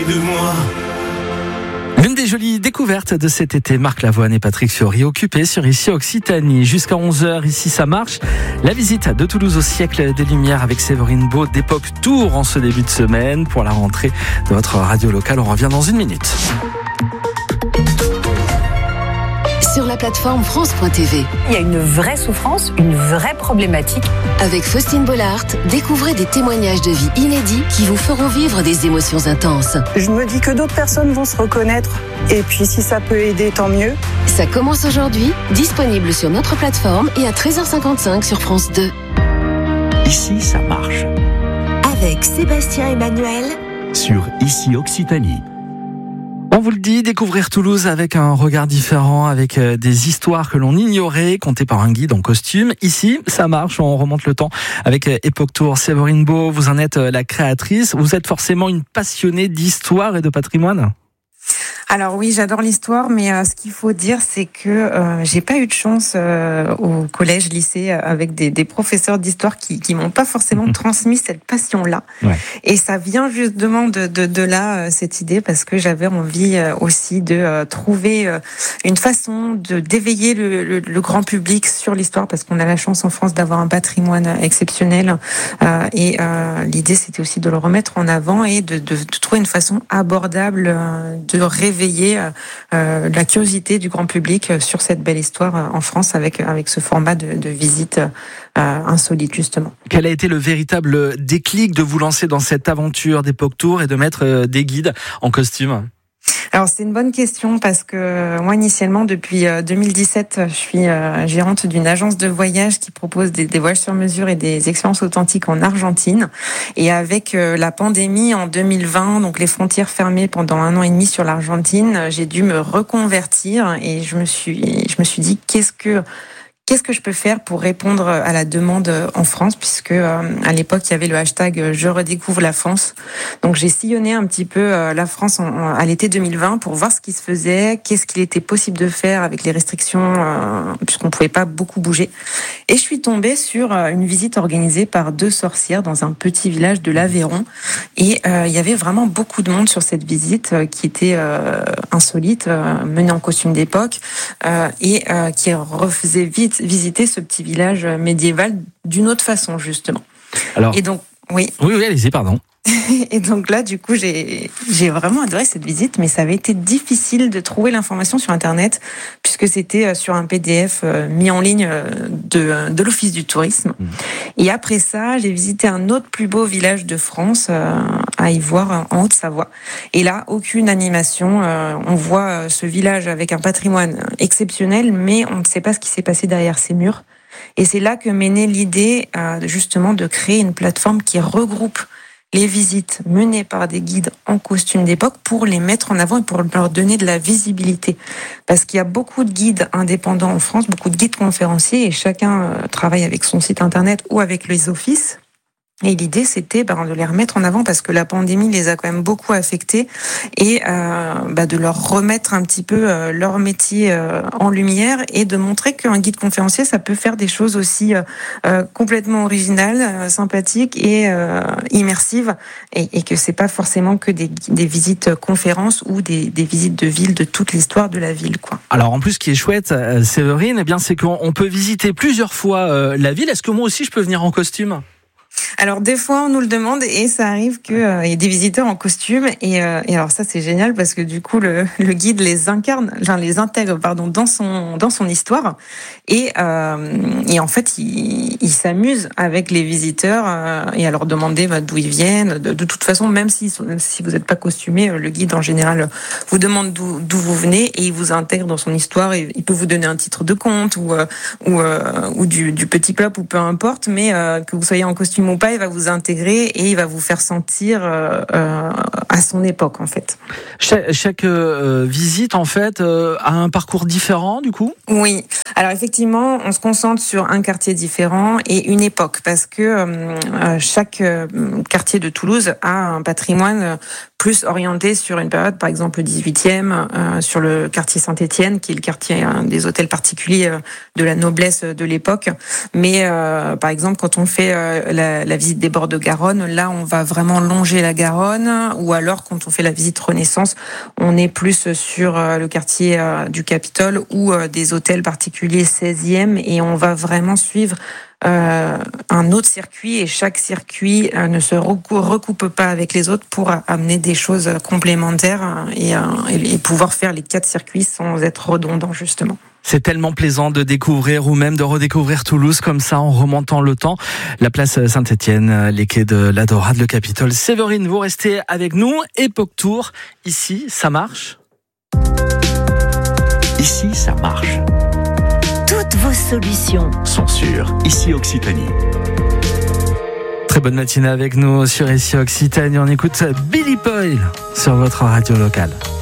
L'une des jolies découvertes de cet été, Marc Lavoine et Patrick Fiori occupés sur Ici Occitanie. Jusqu'à 11h, ici ça marche. La visite de Toulouse au siècle des Lumières avec Séverine Beau d'Époque Tour en ce début de semaine. Pour la rentrée de votre radio locale, on revient dans une minute. Sur la plateforme France.tv. Il y a une vraie souffrance, une vraie problématique. Avec Faustine Bollard, découvrez des témoignages de vie inédits qui vous feront vivre des émotions intenses. Je me dis que d'autres personnes vont se reconnaître. Et puis si ça peut aider, tant mieux. Ça commence aujourd'hui, disponible sur notre plateforme et à 13h55 sur France 2. Ici, ça marche. Avec Sébastien Emmanuel. Sur Ici Occitanie. On vous le dit, découvrir Toulouse avec un regard différent, avec des histoires que l'on ignorait, contées par un guide en costume. Ici, ça marche, on remonte le temps avec Époque Tour. Séverine Beau, vous en êtes la créatrice. Vous êtes forcément une passionnée d'histoire et de patrimoine ? Alors oui, j'adore l'histoire, mais ce qu'il faut dire, c'est que j'ai pas eu de chance au collège, lycée, avec des professeurs d'histoire qui m'ont pas forcément transmis cette passion-là. Ouais. Et ça vient justement de là, cette idée, parce que j'avais envie aussi de trouver une façon d'éveiller le grand public sur l'histoire, parce qu'on a la chance en France d'avoir un patrimoine exceptionnel. Et l'idée, c'était aussi de le remettre en avant et de trouver une façon abordable de réveiller la curiosité du grand public sur cette belle histoire en France avec ce format de visite insolite justement. Quel a été le véritable déclic de vous lancer dans cette aventure d'Époque Tour et de mettre des guides en costume ? Alors c'est une bonne question parce que moi initialement depuis 2017 je suis gérante d'une agence de voyage qui propose des voyages sur mesure et des expériences authentiques en Argentine, et avec la pandémie en 2020, donc les frontières fermées pendant 1 an et demi sur l'Argentine, j'ai dû me reconvertir et je me suis dit qu'est-ce que je peux faire pour répondre à la demande en France, puisque à l'époque il y avait le hashtag Je redécouvre la France. Donc j'ai sillonné un petit peu la France à l'été 2020 pour voir ce qui se faisait, qu'est-ce qu'il était possible de faire avec les restrictions, puisqu'on pouvait pas beaucoup bouger. Et je suis tombée sur une visite organisée par 2 sorcières dans un petit village de l'Aveyron. Et il y avait vraiment beaucoup de monde sur cette visite qui était insolite, menée en costume d'époque, et qui refaisait vite visiter ce petit village médiéval d'une autre façon, justement. Alors, et donc, oui, allez-y, pardon. Et donc là, du coup, j'ai vraiment adoré cette visite, mais ça avait été difficile de trouver l'information sur Internet, puisque c'était sur un PDF mis en ligne de l'Office du tourisme. Et après ça, j'ai visité un autre plus beau village de France, à Ivoire, en Haute-Savoie. Et là, aucune animation. On voit ce village avec un patrimoine exceptionnel, mais on ne sait pas ce qui s'est passé derrière ces murs. Et c'est là que m'est née l'idée, justement, de créer une plateforme qui regroupe les visites menées par des guides en costume d'époque pour les mettre en avant et pour leur donner de la visibilité. Parce qu'il y a beaucoup de guides indépendants en France, beaucoup de guides conférenciers, et chacun travaille avec son site internet ou avec les offices. Et l'idée, c'était de les remettre en avant parce que la pandémie les a quand même beaucoup affectés, et de leur remettre un petit peu leur métier en lumière, et de montrer qu'un guide conférencier, ça peut faire des choses aussi complètement originales, sympathiques et immersives, et que c'est pas forcément que des visites conférences ou des visites de ville, de toute l'histoire de la ville, quoi. Alors en plus, ce qui est chouette, Séverine, eh bien, c'est qu'on peut visiter plusieurs fois la ville. Est-ce que moi aussi je peux venir en costume ? Alors des fois on nous le demande, et ça arrive qu'il y ait des visiteurs en costume, et alors ça c'est génial parce que du coup le guide les intègre dans son histoire, et en fait il s'amuse avec les visiteurs et à leur demander d'où ils viennent. De toute façon, même si vous n'êtes pas costumé, le guide en général vous demande d'où vous venez, et il vous intègre dans son histoire, et il peut vous donner un titre de conte ou du petit club ou peu importe, mais que vous soyez en costume ou pas, il va vous intégrer et il va vous faire sentir à son époque, en fait. Chaque visite, en fait, a un parcours différent, du coup ? Oui. Alors, effectivement, on se concentre sur un quartier différent et une époque, parce que chaque quartier de Toulouse a un patrimoine plus orienté sur une période, par exemple le 18e, sur le quartier Saint-Étienne, qui est le quartier des hôtels particuliers de la noblesse de l'époque. Mais par exemple, quand on fait la visite des bords de Garonne, là, on va vraiment longer la Garonne. Ou alors, quand on fait la visite Renaissance, on est plus sur le quartier du Capitole ou des hôtels particuliers 16e, et on va vraiment suivre un autre circuit, et chaque circuit ne se recoupe pas avec les autres pour amener des choses complémentaires et pouvoir faire les 4 circuits sans être redondant, justement. C'est tellement plaisant de découvrir ou même de redécouvrir Toulouse comme ça en remontant le temps. La place Saint-Étienne, les quais de la Dorade, le Capitole. Séverine, vous restez avec nous. Époque Tour, ici, ça marche. Ici, ça marche. Toutes vos solutions Sont sur Ici Occitanie. Très bonne matinée avec nous sur Ici Occitanie. On écoute Billy Paul sur votre radio locale.